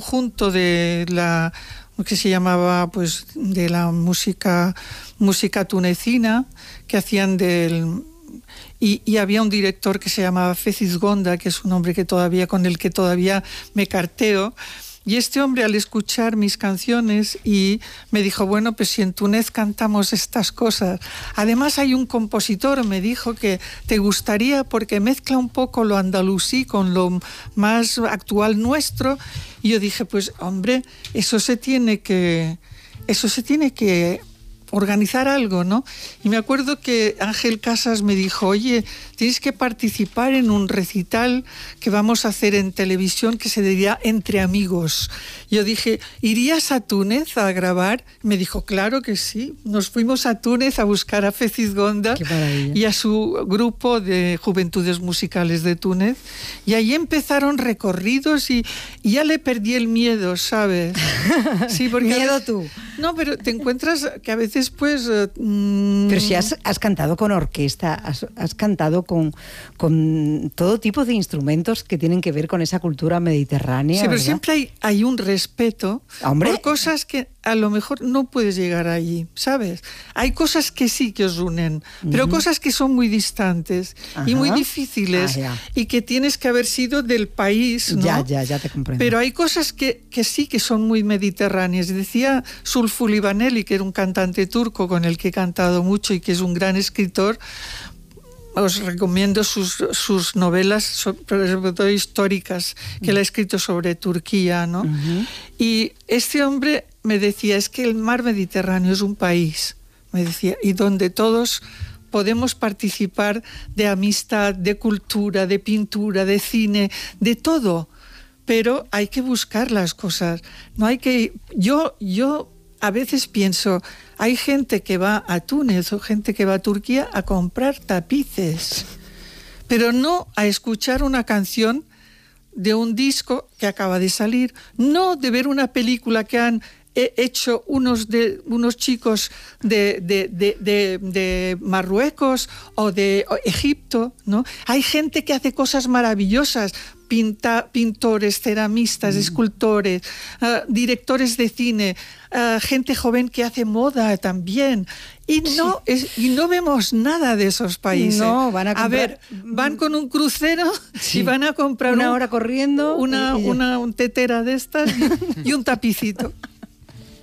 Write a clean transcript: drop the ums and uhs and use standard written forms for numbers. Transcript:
conjunto de la que se llamaba pues de la música tunecina, que hacían y había un director que se llamaba Fecis Gonda, que es un hombre con el que todavía me carteo. Y este hombre, al escuchar mis canciones, y me dijo, bueno, pues si en Túnez cantamos estas cosas. Además hay un compositor, me dijo, que te gustaría porque mezcla un poco lo andalusí con lo más actual nuestro. Y yo dije, pues hombre, eso se tiene que organizar algo, ¿no? Y me acuerdo que Ángel Casas me dijo, oye, tienes que participar en un recital que vamos a hacer en televisión que se diría Entre Amigos. Yo dije, ¿irías a Túnez a grabar? Me dijo, claro que sí. Nos fuimos a Túnez a buscar a Fecis Gonda y a su grupo de Juventudes Musicales de Túnez. Y ahí empezaron recorridos y ya le perdí el miedo, ¿sabes? Sí, porque ¿Miedo tú? No, pero te encuentras que a veces pues... Pero si has cantado con orquesta, has cantado con todo tipo de instrumentos que tienen que ver con esa cultura mediterránea. Sí, pero ¿verdad? siempre hay un respeto. Hombre, por cosas que a lo mejor no puedes llegar allí, ¿sabes? Hay cosas que sí que os unen, pero cosas que son muy distantes y muy difíciles y que tienes que haber sido del país, ¿no? Ya te comprendo. Pero hay cosas que sí que son muy mediterráneas. Decía Sulfü Livaneli, que era un cantante turco con el que he cantado mucho y que es un gran escritor. Os recomiendo sus novelas, sobre todo históricas, que él ha escrito sobre Turquía, ¿no? Y este hombre me decía, es que el mar Mediterráneo es un país, me decía, y donde todos podemos participar de amistad, de cultura, de pintura, de cine, de todo, pero hay que buscar las cosas. No hay que... Yo a veces pienso, hay gente que va a Túnez o gente que va a Turquía a comprar tapices, pero no a escuchar una canción de un disco que acaba de salir, no de ver una película que han hecho unos chicos de Marruecos o de Egipto, ¿no? Hay gente que hace cosas maravillosas, pintores, ceramistas, escultores, directores de cine, gente joven que hace moda también. Y no vemos nada de esos países. No, van a comprar... A ver, van con un crucero y van a comprar una hora corriendo, una tetera de estas y un tapicito.